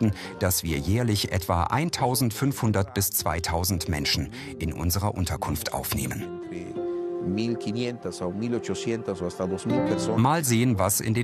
berichten, dass wir jährlich etwa 1500 bis 2000 Menschen in unserer Unterkunft aufnehmen. Mal sehen, was in den